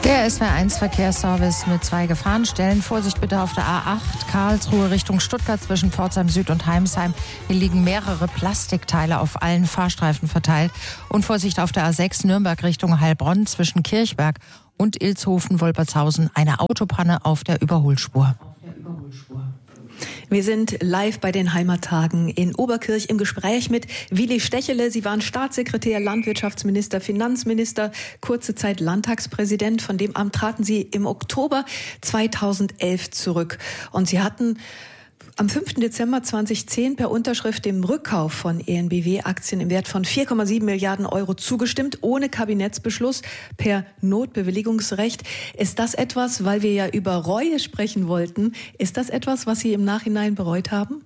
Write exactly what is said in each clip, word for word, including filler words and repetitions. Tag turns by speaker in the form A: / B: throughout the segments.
A: Der S W R eins Verkehrsservice mit zwei Gefahrenstellen. Vorsicht bitte auf der A acht, Karlsruhe Richtung Stuttgart zwischen Pforzheim Süd und Heimsheim. Hier liegen mehrere Plastikteile auf allen Fahrstreifen verteilt. Und Vorsicht auf der A sechs, Nürnberg Richtung Heilbronn zwischen Kirchberg und Ilshofen-Wolpertshausen. Eine Autopanne auf der Überholspur.
B: Wir sind live bei den Heimattagen in Oberkirch im Gespräch mit Willi Stechele. Sie waren Staatssekretär, Landwirtschaftsminister, Finanzminister, kurze Zeit Landtagspräsident. Von dem Amt traten Sie im Oktober zweitausendelf zurück. Und Sie hatten am fünften Dezember zweitausendzehn per Unterschrift dem Rückkauf von E N B W-Aktien im Wert von vier Komma sieben Milliarden Euro zugestimmt, ohne Kabinettsbeschluss, per Notbewilligungsrecht. Ist das etwas, weil wir ja über Reue sprechen wollten, ist das etwas, was Sie im Nachhinein bereut haben?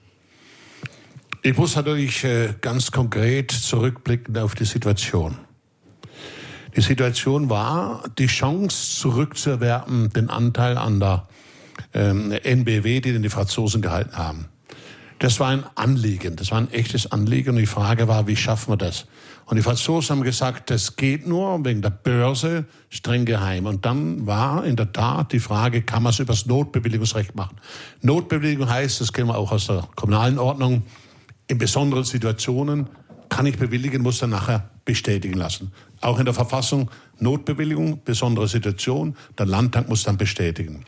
C: Ich muss natürlich ganz konkret zurückblicken auf die Situation. Die Situation war, die Chance zurückzuerwerben, den Anteil an der Ähm, N B W, die den die Franzosen gehalten haben. Das war ein Anliegen, das war ein echtes Anliegen. Und die Frage war, wie schaffen wir das? Und die Franzosen haben gesagt, das geht nur wegen der Börse, streng geheim. Und dann war in der Tat die Frage, kann man es über das Notbewilligungsrecht machen? Notbewilligung heißt, das kennen wir auch aus der kommunalen Ordnung, in besonderen Situationen kann ich bewilligen, muss dann nachher bestätigen lassen. Auch in der Verfassung Notbewilligung, besondere Situation, der Landtag muss dann bestätigen.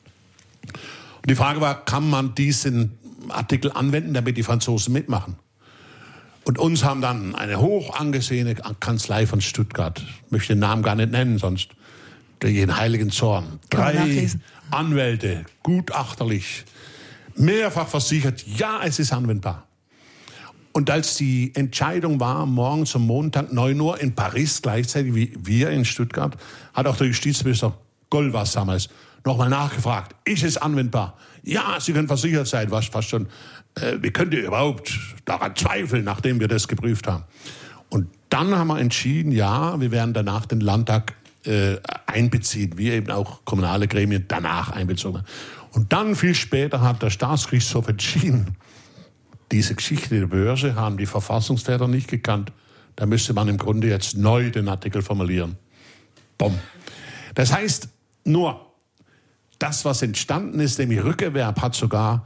C: Und die Frage war, kann man diesen Artikel anwenden, damit die Franzosen mitmachen? Und uns haben dann eine hoch angesehene Kanzlei von Stuttgart, ich möchte den Namen gar nicht nennen, sonst den heiligen Zorn. Drei Anwälte, gutachterlich, mehrfach versichert, ja, es ist anwendbar. Und als die Entscheidung war, morgens am Montag neun Uhr in Paris, gleichzeitig wie wir in Stuttgart, hat auch der Justizminister Gollwas damals nochmal nachgefragt, ist es anwendbar? Ja, Sie können versichert sein, was fast schon, äh, wie könnt ihr überhaupt daran zweifeln, nachdem wir das geprüft haben? Und dann haben wir entschieden, ja, wir werden danach den Landtag äh, einbeziehen, wie eben auch kommunale Gremien danach einbezogen. Und dann viel später hat der Staatsgerichtshof entschieden, diese Geschichte der Börse haben die Verfassungsväter nicht gekannt. Da müsste man im Grunde jetzt neu den Artikel formulieren. Bumm. Das heißt, nur das, was entstanden ist, nämlich Rückerwerb, hat sogar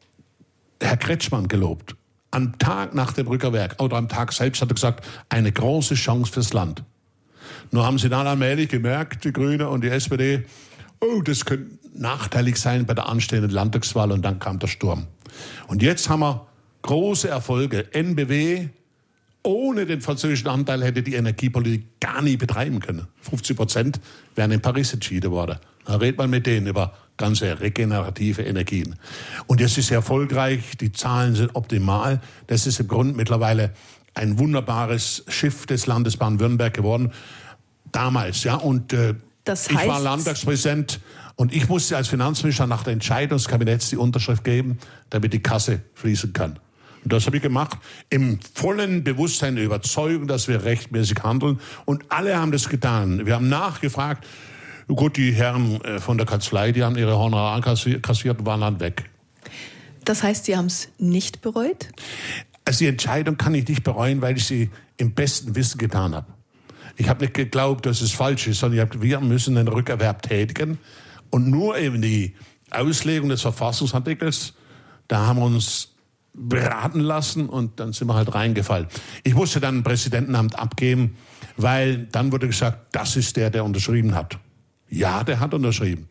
C: Herr Kretschmann gelobt. Am Tag nach dem Rückerwerb, oder am Tag selbst hat er gesagt, eine große Chance fürs Land. Nur haben sie dann allmählich gemerkt, die Grünen und die S P D, oh, das könnte nachteilig sein bei der anstehenden Landtagswahl, und dann kam der Sturm. Und jetzt haben wir große Erfolge. N B W, ohne den französischen Anteil hätte die Energiepolitik gar nie betreiben können. fünfzig Prozent wären in Paris entschieden worden. Da redet man mit denen über ganze regenerative Energien. Und jetzt ist sie erfolgreich, die Zahlen sind optimal. Das ist im Grunde mittlerweile ein wunderbares Schiff des Landes Baden-Württemberg geworden. Damals, ja. Und äh,
B: das heißt,
C: ich war Landtagspräsident und ich musste als Finanzminister nach der Entscheidung des Kabinetts die Unterschrift geben, damit die Kasse fließen kann. Und das habe ich gemacht, im vollen Bewusstsein der Überzeugung, dass wir rechtmäßig handeln. Und alle haben das getan. Wir haben nachgefragt. Gut, die Herren von der Kanzlei, die haben ihre Honorare kassiert und waren dann weg.
B: Das heißt, Sie haben es nicht bereut?
C: Also die Entscheidung kann ich nicht bereuen, weil ich sie im besten Wissen getan habe. Ich habe nicht geglaubt, dass es falsch ist, sondern ich habe, wir müssen den Rückerwerb tätigen. Und nur eben die Auslegung des Verfassungsartikels, da haben wir uns beraten lassen und dann sind wir halt reingefallen. Ich musste dann ein Präsidentenamt abgeben, weil dann wurde gesagt, das ist der, der unterschrieben hat. Ja, der hat unterschrieben.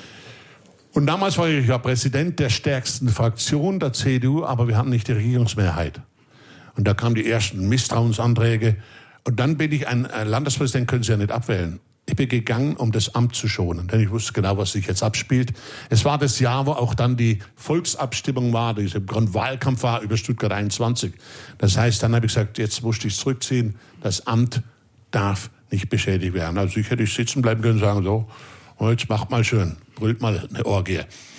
C: Und damals war ich ja Präsident der stärksten Fraktion, der C D U, aber wir hatten nicht die Regierungsmehrheit. Und da kamen die ersten Misstrauensanträge. Und dann bin ich, ein, ein Landespräsident können Sie ja nicht abwählen. Ich bin gegangen, um das Amt zu schonen, denn ich wusste genau, was sich jetzt abspielt. Es war das Jahr, wo auch dann die Volksabstimmung war, die im Grunde Wahlkampf war über Stuttgart einundzwanzig. Das heißt, dann habe ich gesagt, jetzt musste ich zurückziehen, das Amt darf nicht beschädigt werden. Also ich hätte sitzen bleiben können und sagen, so, jetzt macht mal schön, brüllt mal eine Orgie.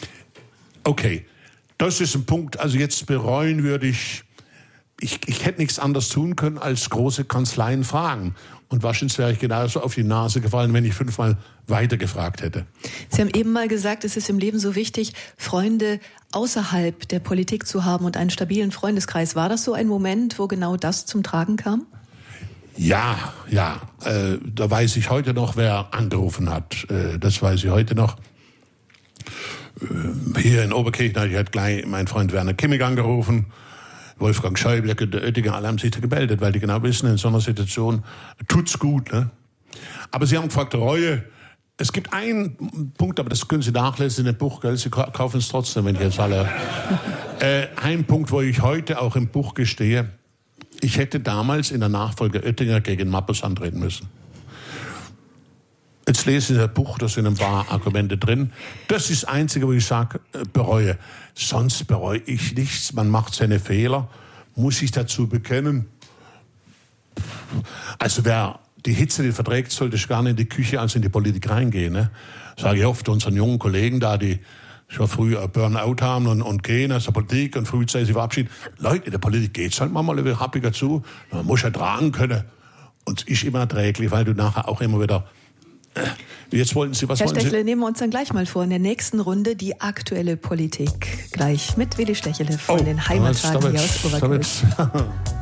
C: Okay, das ist ein Punkt, also jetzt bereuen würde ich, ich, ich hätte nichts anderes tun können, als große Kanzleien fragen. Und wahrscheinlich wäre ich genauso auf die Nase gefallen, wenn ich fünfmal weiter gefragt hätte.
B: Sie haben eben mal gesagt, es ist im Leben so wichtig, Freunde außerhalb der Politik zu haben und einen stabilen Freundeskreis. War das so ein Moment, wo genau das zum Tragen kam?
C: Ja, ja. Äh, da weiß ich heute noch, wer angerufen hat. Äh, das weiß ich heute noch. Äh, hier in Oberkirchen hat gleich mein Freund Werner Kimmig angerufen. Wolfgang Schäuble, der Oettinger, alle haben sich da gemeldet, weil die genau wissen, in so einer Situation tut's gut. Ne? Aber Sie haben gefragt, Reue. Es gibt einen Punkt, aber das können Sie nachlesen in dem Buch, gell? Sie kaufen es trotzdem, wenn ich jetzt alle... äh, ein Punkt, wo ich heute auch im Buch gestehe, ich hätte damals in der Nachfolge Oettinger gegen Mappes antreten müssen. Jetzt lese ich das Buch, da sind ein paar Argumente drin. Das ist das Einzige, wo ich sage, bereue. Sonst bereue ich nichts. Man macht seine Fehler, muss ich dazu bekennen. Also wer die Hitze nicht verträgt, sollte gar nicht in die Küche, also in die Politik reingehen. Ne? Sage ich oft unseren jungen Kollegen da, die schon früh ein Burnout haben und, und gehen aus der Politik und frühzeitig sich verabschieden. Leute, in der Politik geht's halt manchmal ein bisschen happiger zu. Man muss ja tragen können. Und es ist immer erträglich, weil du nachher auch immer wieder... Jetzt wollten Sie, was
B: Herr
C: wollen
B: Stechle,
C: Sie?
B: nehmen wir uns dann gleich mal vor, in der nächsten Runde die aktuelle Politik. Gleich mit Willi Stechele von
C: Oh,
B: den Heimattagen
C: jetzt,
B: hier aus Oberkirch.